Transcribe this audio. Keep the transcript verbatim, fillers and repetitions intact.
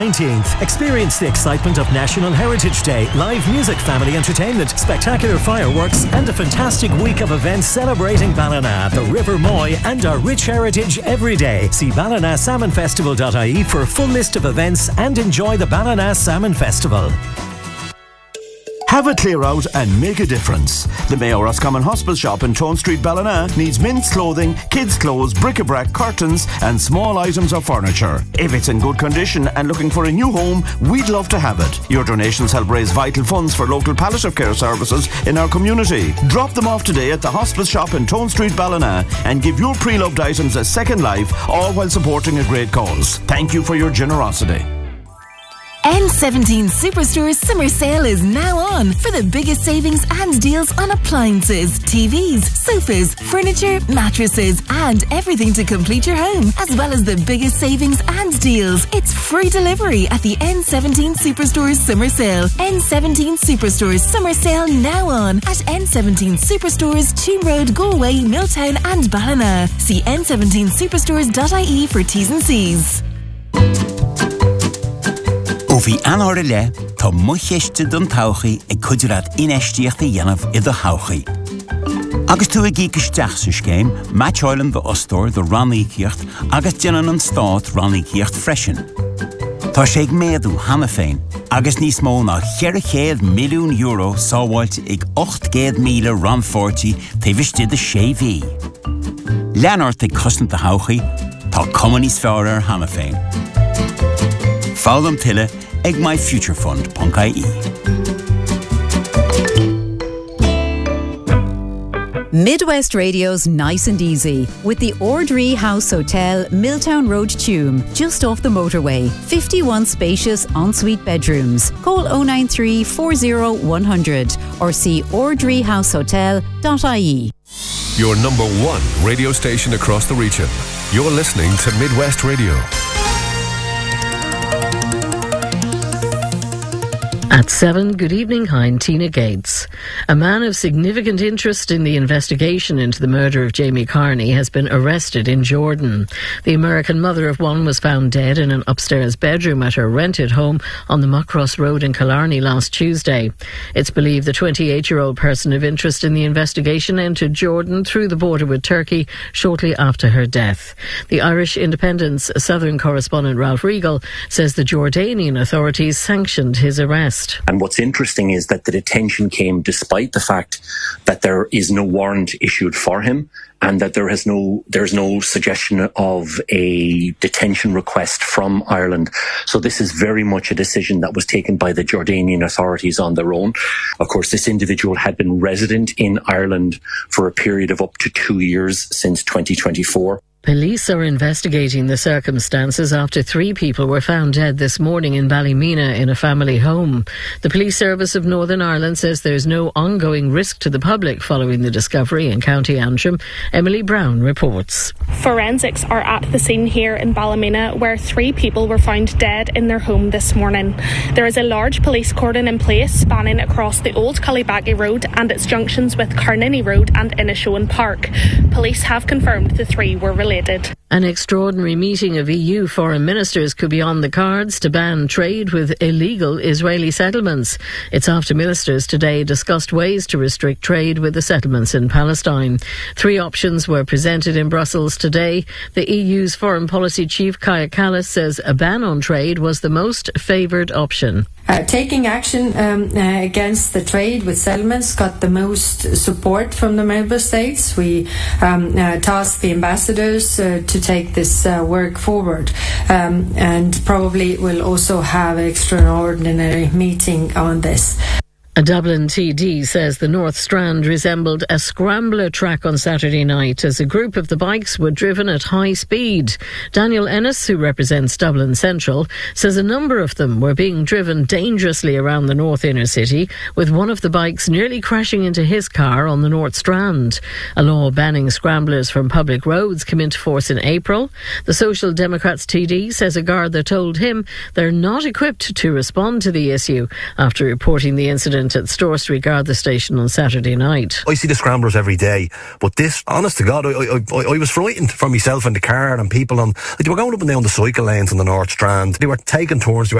nineteenth. Experience the excitement of National Heritage Day, live music, family entertainment, spectacular fireworks, and a fantastic week of events celebrating Ballina, the River Moy, and our rich heritage every day. See ballina salmon festival dot I E for a full list of events and enjoy the Ballina Salmon Festival. Have a clear out and make a difference. The Mayo Roscommon Hospital shop in Tone Street, Ballina needs men's clothing, kids' clothes, bric-a-brac, curtains and small items of furniture. If it's in good condition and looking for a new home, we'd love to have it. Your donations help raise vital funds for local palliative care services in our community. Drop them off today at the hospital shop in Tone Street, Ballina and give your pre-loved items a second life, all while supporting a great cause. Thank you for your generosity. N seventeen Superstore's summer sale is now on for the biggest savings and deals on appliances, T Vs, sofas, furniture, mattresses and everything to complete your home, as well as the biggest savings and deals. It's free delivery at the N seventeen Superstore's summer sale. N seventeen Superstore's summer sale now on at N seventeen Superstores, Cheam Road, Galway, Milltown and Ballina. See N seventeen superstores dot I E for T's and C's. Bhí anóra le, tá mucheiste don tauchaí ag cuidirad inéistíochta dhéanamh i do tauchaí. Agus tú ag gíc isteach sa scéim, Match Island the Ostor the Rannícíocht agus déanann an Stát Rannícíocht freisin. Tá sé ag méadú hana féin, agus níos mó ná cheirichéad milliún euro sábháilte ag ocht gcéad míle ranfortí taobhiste de sé bhí. Leanart ag cosnta tauchaí, tá cumann níos fearr ar hana féin. Fálam tuile ag my future fund dot I E. Midwest Radio's Nice and Easy with the Ordree House Hotel, Milltown Road, Tuam, just off the motorway. fifty-one spacious ensuite bedrooms. Call oh nine three, four oh, one hundred or see ordree house hotel dot I E. Your number one radio station across the region. You're listening to Midwest Radio. At seven, good evening, I'm Tina Gates. A man of significant interest in the investigation into the murder of Jamie Carney has been arrested in Jordan. The American mother of one was found dead in an upstairs bedroom at her rented home on the Muckross Road in Killarney last Tuesday. It's believed the twenty-eight-year-old person of interest in the investigation entered Jordan through the border with Turkey shortly after her death. The Irish Independent's Southern correspondent Ralph Regal says the Jordanian authorities sanctioned his arrest. And what's interesting is that the detention came despite the fact that there is no warrant issued for him and that there has no there's no suggestion of a detention request from Ireland. So this is very much a decision that was taken by the Jordanian authorities on their own. Of course, this individual had been resident in Ireland for a period of up to two years since twenty twenty-four. Police are investigating the circumstances after three people were found dead this morning in Ballymena in a family home. The Police Service of Northern Ireland says there's no ongoing risk to the public following the discovery in County Antrim. Emily Brown reports. Forensics are at the scene here in Ballymena where three people were found dead in their home this morning. There is a large police cordon in place spanning across the old Cullibackie Road and its junctions with Carnini Road and Inishowen Park. Police have confirmed the three were related. An extraordinary meeting of E U foreign ministers could be on the cards to ban trade with illegal Israeli settlements. It's after ministers today discussed ways to restrict trade with the settlements in Palestine. Three options were presented in Brussels today. The E U's foreign policy chief, Kaja Kallas, says a ban on trade was the most favoured option. Uh, taking action um, uh, against the trade with settlements got the most support from the member states. We um, uh, tasked the ambassadors uh, to take this uh, work forward, um, and probably will also have an extraordinary meeting on this. A Dublin T D says the North Strand resembled a scrambler track on Saturday night as a group of the bikes were driven at high speed. Daniel Ennis, who represents Dublin Central, says a number of them were being driven dangerously around the North Inner City, with one of the bikes nearly crashing into his car on the North Strand. A law banning scramblers from public roads came into force in April. The Social Democrats T D says a Garda told him they're not equipped to respond to the issue after reporting the incident incident at Store Street Garda station on Saturday night. I see the scramblers every day, but this, honest to God, I, I, I, I was frightened for myself in the car and people on, like, they were going up and down the cycle lanes on the North Strand. They were taking turns, they were